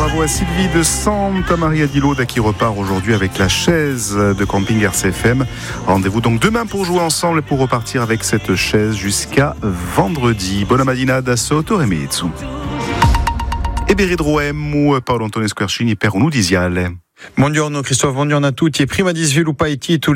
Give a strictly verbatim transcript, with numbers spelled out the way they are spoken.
Bravo à Sylvie de Santa Maria di Loda qui repart aujourd'hui avec la chaise de camping R C F M. Rendez-vous donc demain pour jouer ensemble et pour repartir avec cette chaise jusqu'à vendredi. Buona mattinata, sotto remezzo. E beridroemmo Paolo Antonio Squarcini per un'udisiale. Buongiorno Christophe, buongiorno a tutti. E prima di sviluppare i titoli